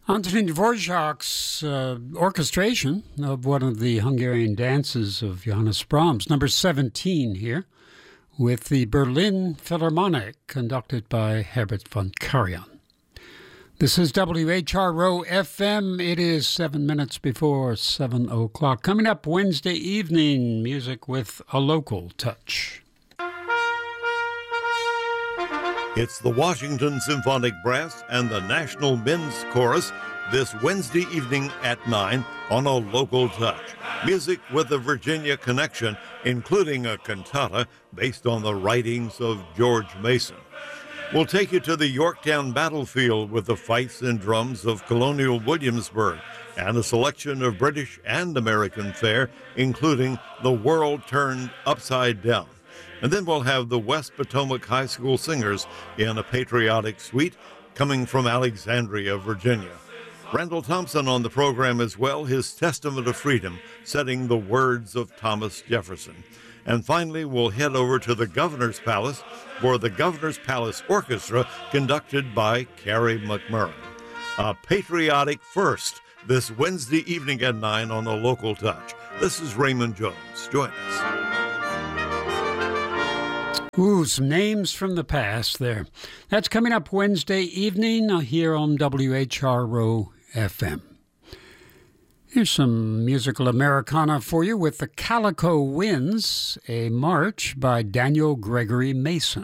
Antonin Dvorak's orchestration of one of the Hungarian dances of Johannes Brahms, number 17 here, with the Berlin Philharmonic, conducted by Herbert von Karajan. This is WHRO FM. It is 7 minutes before 7 o'clock. Coming up Wednesday evening, music with a local touch. It's the Washington Symphonic Brass and the National Men's Chorus this Wednesday evening at 9 on A Local Touch. Music with a Virginia connection, including a cantata based on the writings of George Mason. We'll take you to the Yorktown battlefield with the fifes and drums of Colonial Williamsburg and a selection of British and American fare, including The World Turned Upside Down. And then we'll have the West Potomac High School Singers in a patriotic suite coming from Alexandria, Virginia. Randall Thompson on the program as well, his Testament of Freedom, setting the words of Thomas Jefferson. And finally, we'll head over to the Governor's Palace for the Governor's Palace Orchestra, conducted by Carrie McMurray. A patriotic first this Wednesday evening at 9 on A Local Touch. This is Raymond Jones. Join us. Ooh, some names from the past there. That's coming up Wednesday evening here on WHRO FM. Here's some musical Americana for you with the Calico Winds, a march by Daniel Gregory Mason.